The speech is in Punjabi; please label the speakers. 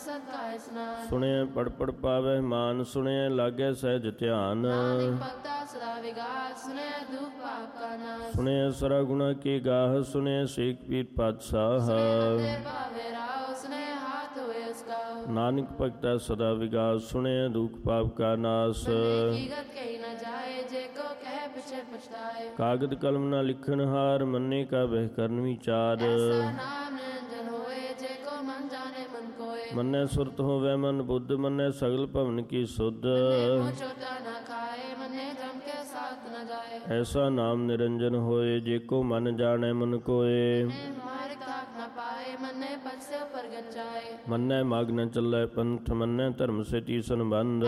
Speaker 1: ਸਤਿ ਇਸਨਾਨ।
Speaker 2: ਸੁਣਿਐ ਪੜ ਪੜ ਪਾਵਹਿ ਮਾਨ, ਸੁਣਿਐ ਲਾਗੈ ਸਹਿਜ ਧਿਆਨ।
Speaker 1: ਨਾਨਕ ਭਗਤਾ ਸਦਾ ਵਿਗਾਸ, ਸੁਣਿਐ ਦੁਖ ਪਾਪ ਕਾ ਨਾਸ।
Speaker 2: ਸੁਣਿਐ ਸਰਾ ਗੁਣਾ ਕੀ ਗਾਹ, ਸੁਣਿਐ ਸੇਖ ਪੀਰ ਪਾਤਸ਼ਾਹ।
Speaker 1: ਭਾਵੇ ਰਾਉ, ਸੁਣਿਐ ਹਾਥ ਹੋਏ ਉਸਕਾ।
Speaker 2: ਨਾਨਕ ਭਗਤਾ ਸਦਾ ਵਿਗਾਸ, ਸੁਣਿਐ ਦੁਖ ਪਾਪ ਕਾ ਨਾਸ।
Speaker 1: ਹਕੀਕਤ ਕਹੀ ਨ ਜਾਏ, ਜੇ ਕੋ ਕਹਿ ਪਿਛੇ ਪਛਤਾਏ।
Speaker 2: ਕਾਗਦ ਕਲਮ ਨਾ ਲਿਖਣ ਹਾਰ, ਮੰਨੇ ਕਾ ਬਹਿ ਕਰਨ ਵਿਚਾਰ।
Speaker 1: ਐਸਾ ਨਾਮ ਨਿਰੰਜਨ ਹੋਏ, ਜੇ ਕੋ ਮਨ ਜਾਣੇ ਮਨ ਕੋਏ।
Speaker 2: ਮੰਨੈ ਸੁਰਤ ਹੋਵੈ ਮਨ ਬੁੱਧ, ਮੰਨੈ ਸਗਲ ਭਵਨ ਕੀ ਸੁਧ।
Speaker 1: ਮੂੰਹ ਛੋਟਾ ਨ ਖਾਏ, ਮੰਨੇ ਜਮ ਕੇ ਸਾਥ ਨ ਜਾਏ।
Speaker 2: ਐਸਾ ਨਾਮ ਨਿਰੰਜਨ ਹੋਏ, ਜੇ ਕੋ ਮਨ ਜਾਣੈ ਮਨ ਕੋਏ।
Speaker 1: ਮਾਰਿ ਤਾਕ ਨ ਪਾਏ, ਮੰਨੇ ਪਛ ਪ੍ਰਗਟ ਜਾਏ।
Speaker 2: ਮੰਨੈ ਮਾਗ ਨ ਚੱਲੈ ਪੰਥ, ਮੰਨੈ ਧਰਮ ਸੇ ਤੀਸਨ ਬੰਧ।